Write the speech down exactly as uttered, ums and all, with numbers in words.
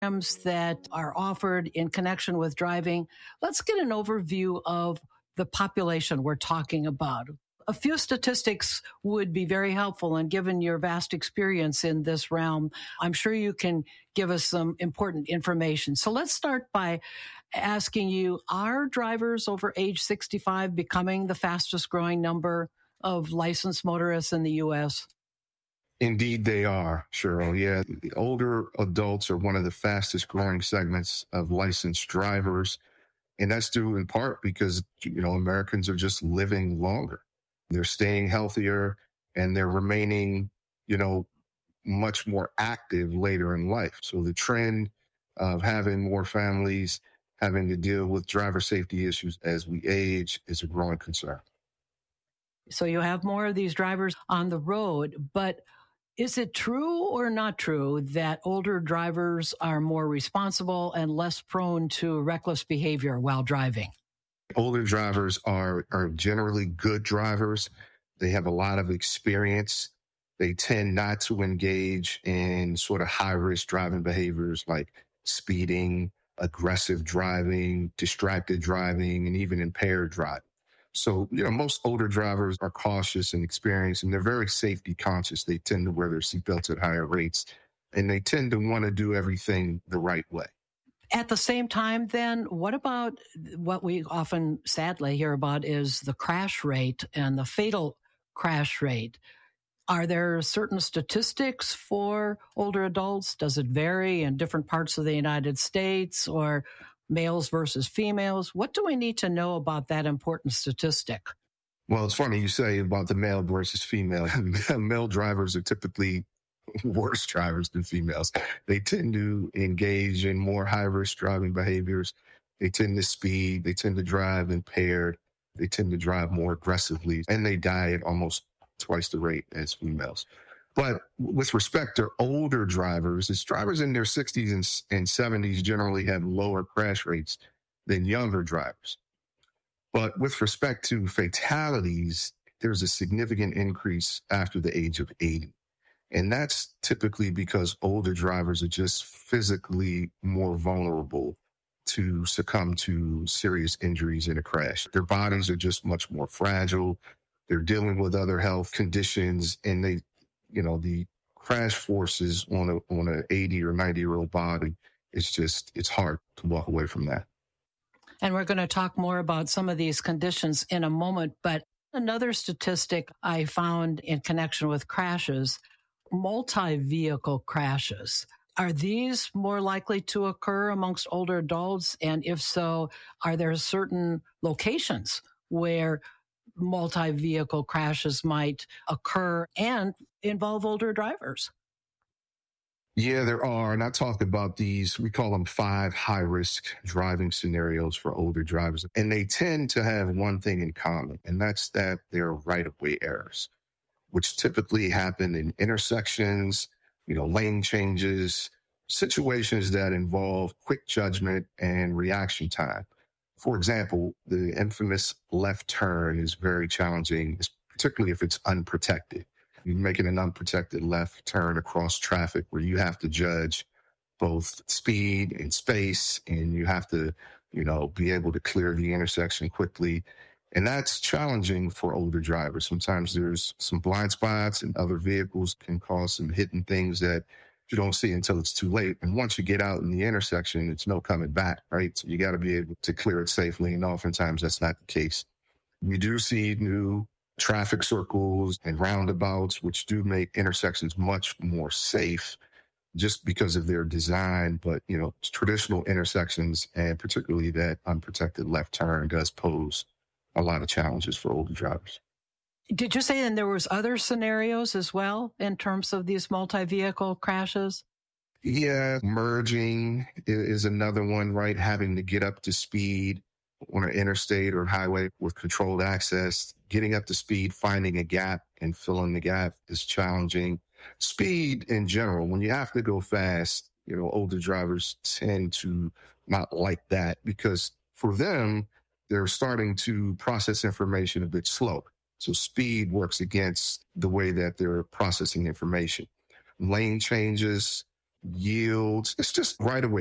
programs that are offered in connection with driving. Let's get an overview of the population we're talking about. A few statistics would be very helpful, and given your vast experience in this realm, I'm sure you can give us some important information. So let's start by asking you, are drivers over age sixty-five becoming the fastest growing number of licensed motorists in the U S? Indeed, they are, Cheryl. Yeah, the older adults are one of the fastest growing segments of licensed drivers. And that's due in part because, you know, Americans are just living longer. They're staying healthier and they're remaining, you know, much more active later in life. So the trend of having more families having to deal with driver safety issues as we age is a growing concern. So you have more of these drivers on the road, but is it true or not true that older drivers are more responsible and less prone to reckless behavior while driving? Older drivers are, are generally good drivers. They have a lot of experience. They tend not to engage in sort of high-risk driving behaviors like speeding, aggressive driving, distracted driving, and even impaired driving. So, you know, most older drivers are cautious and experienced, and they're very safety conscious. They tend to wear their seatbelts at higher rates, and they tend to want to do everything the right way. At the same time, then, what about what we often sadly hear about is the crash rate and the fatal crash rate? Are there certain statistics for older adults? Does it vary in different parts of the United States, or males versus females? What do we need to know about that important statistic? Well, it's funny you say about the male versus female. Male drivers are typically worse drivers than females. They tend to engage in more high-risk driving behaviors. They tend to speed. They tend to drive impaired. They tend to drive more aggressively, and they die at almost twice the rate as females. But with respect to older drivers, it's drivers in their sixties and, and seventies generally have lower crash rates than younger drivers. But with respect to fatalities, there's a significant increase after the age of eighty. And that's typically because older drivers are just physically more vulnerable to succumb to serious injuries in a crash. Their bodies are just much more fragile. They're dealing with other health conditions, and they, you know, the crash forces on a on an eighty or ninety year old body, it's just, it's hard to walk away from that. And we're going to talk more about some of these conditions in a moment. But another statistic I found in connection with crashes, multi-vehicle crashes. Are these more likely to occur amongst older adults? And if so, are there certain locations where multi-vehicle crashes might occur and involve older drivers? Yeah, there are. And I talked about these, we call them five high-risk driving scenarios for older drivers. And they tend to have one thing in common, and that's that they're right-of-way errors, which typically happen in intersections, you know, lane changes, situations that involve quick judgment and reaction time. For example, the infamous left turn is very challenging, particularly if it's unprotected. You're making an unprotected left turn across traffic where you have to judge both speed and space, and you have to, you know, be able to clear the intersection quickly. And that's challenging for older drivers. Sometimes there's some blind spots, and other vehicles can cause some hidden things that you don't see until it's too late. And once you get out in the intersection, it's no coming back, right? So you got to be able to clear it safely. And oftentimes that's not the case. We do see new traffic circles and roundabouts, which do make intersections much more safe just because of their design. But, you know, traditional intersections, and particularly that unprotected left turn, does pose a lot of challenges for older drivers. Did you say then there was other scenarios as well in terms of these multi-vehicle crashes? Yeah, merging is another one, right? Having to get up to speed on an interstate or highway with controlled access. Getting up to speed, finding a gap and filling the gap is challenging. Speed in general, when you have to go fast, you know, older drivers tend to not like that because for them, they're starting to process information a bit slow. So speed works against the way that they're processing information. Lane changes, yields. It's just right away.